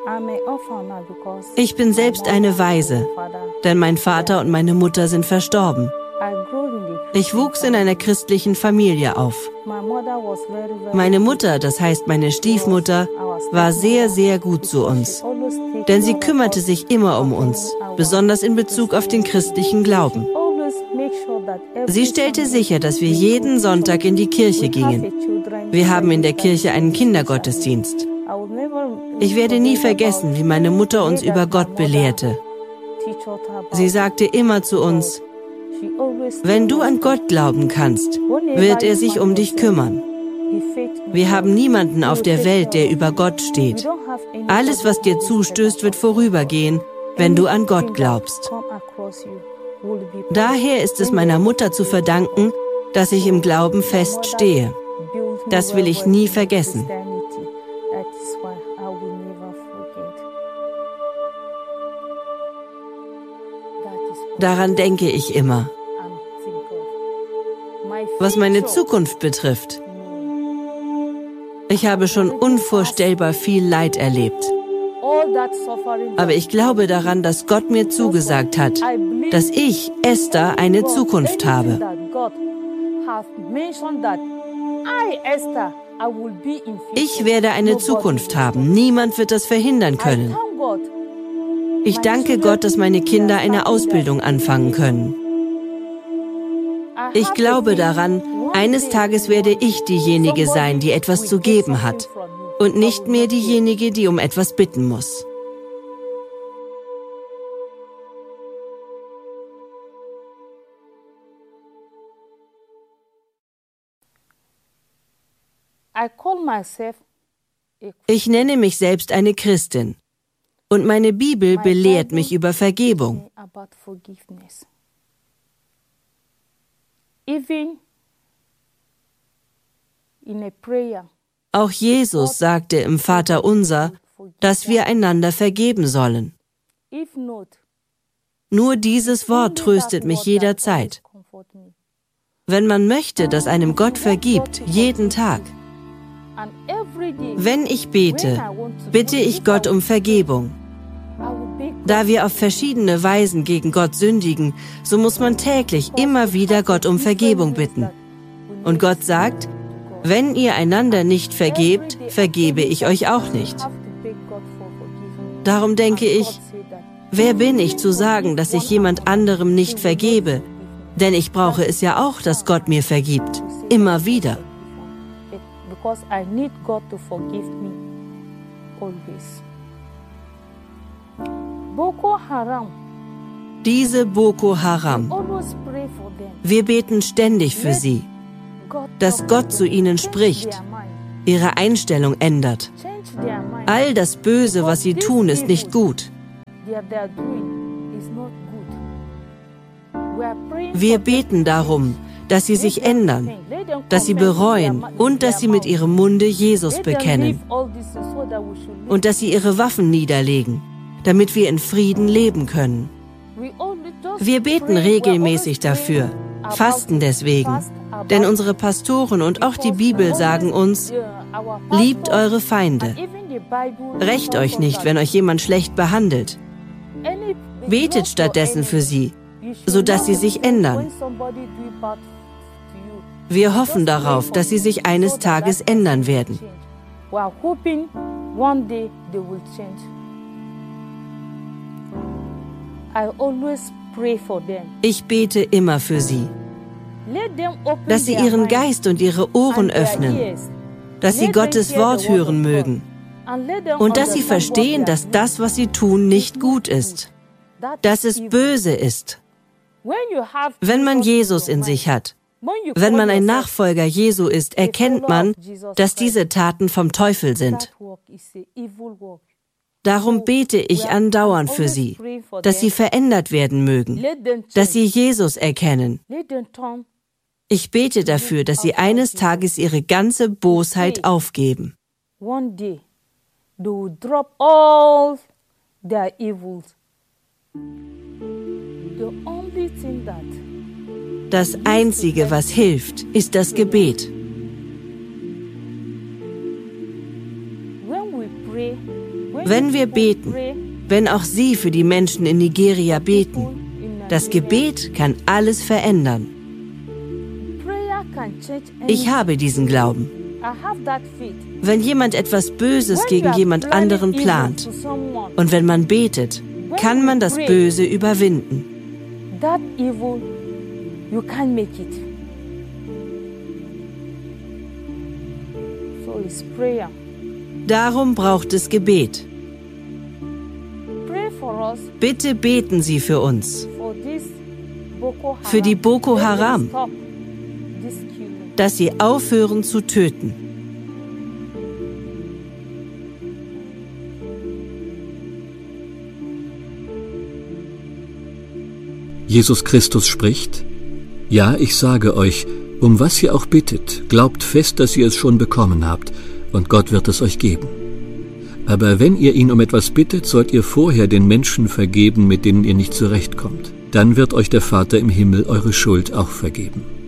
Ich bin selbst eine Waise, denn mein Vater und meine Mutter sind verstorben. Ich wuchs in einer christlichen Familie auf. Meine Mutter, das heißt meine Stiefmutter, war sehr, sehr gut zu uns, denn sie kümmerte sich immer um uns, besonders in Bezug auf den christlichen Glauben. Sie stellte sicher, dass wir jeden Sonntag in die Kirche gingen. Wir haben in der Kirche einen Kindergottesdienst. Ich werde nie vergessen, wie meine Mutter uns über Gott belehrte. Sie sagte immer zu uns: Wenn du an Gott glauben kannst, wird er sich um dich kümmern. Wir haben niemanden auf der Welt, der über Gott steht. Alles, was dir zustößt, wird vorübergehen, wenn du an Gott glaubst. Daher ist es meiner Mutter zu verdanken, dass ich im Glauben feststehe. Das will ich nie vergessen. Daran denke ich immer. Was meine Zukunft betrifft, ich habe schon unvorstellbar viel Leid erlebt. Aber ich glaube daran, dass Gott mir zugesagt hat, dass ich, Esther, eine Zukunft habe. Ich werde eine Zukunft haben. Niemand wird das verhindern können. Ich danke Gott, dass meine Kinder eine Ausbildung anfangen können. Ich glaube daran, eines Tages werde ich diejenige sein, die etwas zu geben hat, und nicht mehr diejenige, die um etwas bitten muss. Ich nenne mich selbst eine Christin, und meine Bibel belehrt mich über Vergebung. Auch Jesus sagte im Vaterunser, dass wir einander vergeben sollen. Nur dieses Wort tröstet mich jederzeit. Wenn man möchte, dass einem Gott vergibt, jeden Tag. Wenn ich bete, bitte ich Gott um Vergebung. Da wir auf verschiedene Weisen gegen Gott sündigen, so muss man täglich immer wieder Gott um Vergebung bitten. Und Gott sagt: Wenn ihr einander nicht vergebt, vergebe ich euch auch nicht. Darum denke ich, wer bin ich zu sagen, dass ich jemand anderem nicht vergebe? Denn ich brauche es ja auch, dass Gott mir vergibt. Immer wieder. Diese Boko Haram. Wir beten ständig für sie, dass Gott zu ihnen spricht, ihre Einstellung ändert. All das Böse, was sie tun, ist nicht gut. Wir beten darum, dass sie sich ändern, dass sie bereuen und dass sie mit ihrem Munde Jesus bekennen und dass sie ihre Waffen niederlegen, damit wir in Frieden leben können. Wir beten regelmäßig dafür, fasten deswegen, denn unsere Pastoren und auch die Bibel sagen uns: Liebt eure Feinde. Rächt euch nicht, wenn euch jemand schlecht behandelt. Betet stattdessen für sie, sodass sie sich ändern. Wir hoffen darauf, dass sie sich eines Tages ändern werden. Ich bete immer für sie, dass sie ihren Geist und ihre Ohren öffnen, dass sie Gottes Wort hören mögen und dass sie verstehen, dass das, was sie tun, nicht gut ist, dass es böse ist. Wenn man Jesus in sich hat, wenn man ein Nachfolger Jesu ist, erkennt man, dass diese Taten vom Teufel sind. Darum bete ich andauernd für sie, dass sie verändert werden mögen, dass sie Jesus erkennen. Ich bete dafür, dass sie eines Tages ihre ganze Bosheit aufgeben. Das Einzige, was hilft, ist das Gebet. Wenn wir beten, wenn auch Sie für die Menschen in Nigeria beten, das Gebet kann alles verändern. Ich habe diesen Glauben. Wenn jemand etwas Böses gegen jemand anderen plant und wenn man betet, kann man das Böse überwinden. Darum braucht es Gebet. Bitte beten Sie für uns, für die Boko Haram, dass sie aufhören zu töten. Jesus Christus spricht: Ja, ich sage euch, um was ihr auch bittet, glaubt fest, dass ihr es schon bekommen habt, und Gott wird es euch geben. Aber wenn ihr ihn um etwas bittet, sollt ihr vorher den Menschen vergeben, mit denen ihr nicht zurechtkommt. Dann wird euch der Vater im Himmel eure Schuld auch vergeben.